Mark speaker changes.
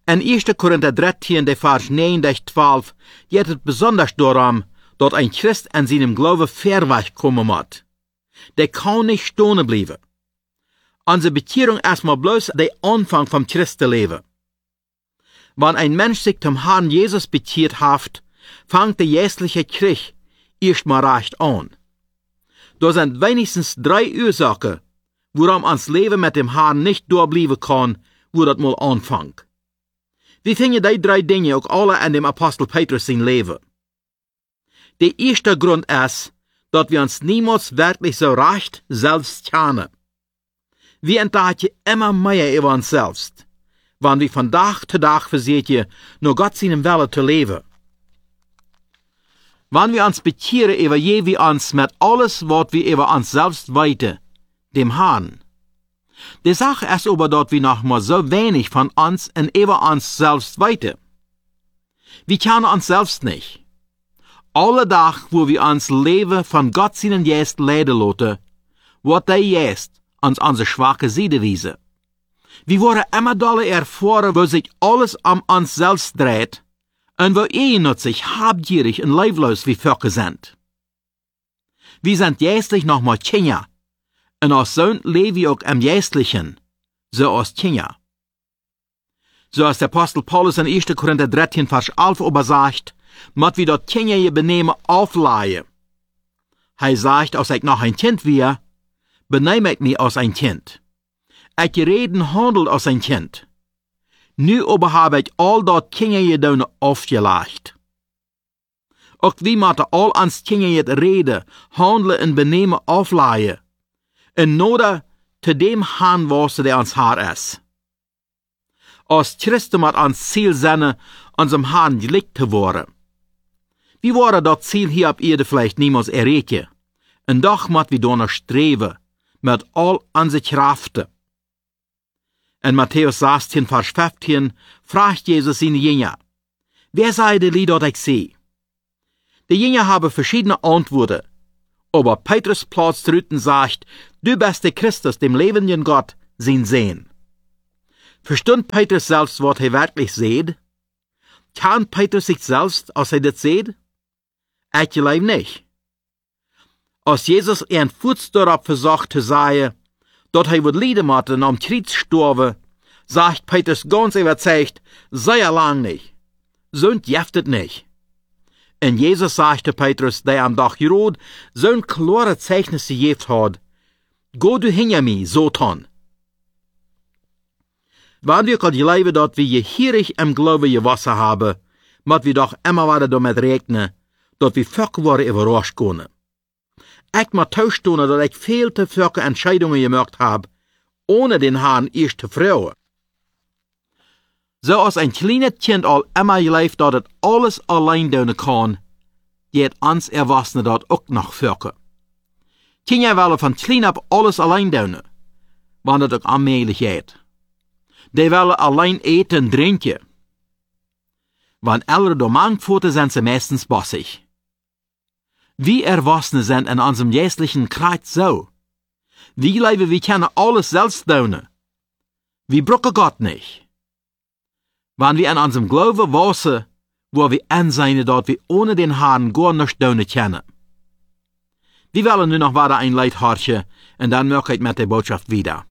Speaker 1: In 1. Korinther 13, der Vers 9-12, geht es besonders darum, dass ein Christ an seinem Glauben verweg kommen muss. Der kann nicht stehen bleiben. Unsere Bekehrung erstmal bloß der Anfang vom Christenleben. Wenn ein Mensch sich zum Herrn Jesus bekehrt hat, fängt der jährliche Krieg erstmal recht an. Da sind wenigstens 3 Ursachen, warum uns Leben mit dem Herrn nicht durchbleiben kann, wo das mal anfängt. Wir finden die 3 Dinge auch alle an dem Apostel Petrus sein Leben. Der erste Grund ist, dass wir uns niemals wirklich so recht selbst kennen. Wir entdecken immer mehr über uns selbst, wenn wir von Tag zu Tag versuchen, nur Gott seinen Wille zu leben. Wenn wir uns bekehren, übergeben wir uns mit alles, was wir über uns selbst weiten, dem Herrn. Die Sache ist aber, dass wir noch mal so wenig von uns und über uns selbst weiten. Wir kennen uns selbst nicht. Alle Tag, wo wir uns Leben von Gott seinen Geist leiden lassen, wird der Geist uns unsere schwache Seite wiesen. Wir wollen immer dolle erfahren, wo sich alles um uns selbst dreht und wo ehenutzig, habgierig und leiblos wie Völker sind. Wir sind geistlich noch mal Kinder, und als Sohn leben wir auch im Geistlichen, so als Kinder. So als der Apostel Paulus in 1. Korinther 13, Vers 11 aber sagt, muss wir dort Kinder ihr Benehmen aufleihen. Er sagt, als ich noch ein Kind wäre, benehme ich mich als ein Kind. Ich reden handelt als ein Kind. Nu aber habe ich all dort Kinder gedoen aufgelegt. Auch wie müssen all ans Kinder reden, handelen und benehmen aufleihen. In noder zu dem Herrn wassen, der uns Herr ist. Als Christen muss ans Ziel sein, unserem Herrn gleich zu werden. Wir wollen das Ziel hier auf Erde vielleicht niemals erreichen. Und doch müssen wir danach streben, mit all unseren Kräften. In Matthäus 16, Vers 15, fragt Jesus seine Jünger, wer seid ihr, dass ich sehe? Die Jünger haben verschiedene Antworten, aber Petrus platzt und sagt, du bist der Christus, dem lebenden Gott, sein Sehen. Verstund Petrus selbst, was er wirklich sieht? Kann Petrus sich selbst, als er das sieht? Ich glaube nicht. Als Jesus einen Fuß darauf versucht zu sagen, dass er wird leiden muss und am Kreuz sterben, sagt Petrus ganz überzeugt, sei er lang nicht. So'n jeftet nicht. Und Jesus sagte Petrus, der am Tag Herod so'n klare Zeichnisse gegeben hat, go du hinter mir, Satan. Wenn wir glauben, dass wir gierig im Glauben gewachsen haben, müssen wir doch immer wieder damit rechnen, dass wir Völker worden überrascht können. Ich muss zugestehen, dass ich viel zu viele Entscheidungen gemacht habe, ohne den Herrn erst zu fragen. So als ein kleines Kind all immer gelebt, dass es alles allein tun kann, geht uns Erwachsene dort auch noch Völker. Kinder wollen von klein ab alles allein tun, wann es auch allmählich geht. Die wollen allein eten und trinken. Wenn ältere Domangpfoten sind sie meistens bossig. Wir Erwachsene sind in unserem geistlichen Kreis so. Wir leben, wir können alles selbst tun. Wir brauchen Gott nicht. Wenn wir in unserem Glauben wachsen, wo wir ansehen, dass wir ohne den Herrn gar nicht tun können. Wir wollen nur noch weiter ein Lied horchen und dann möchte ich mit der Botschaft wieder.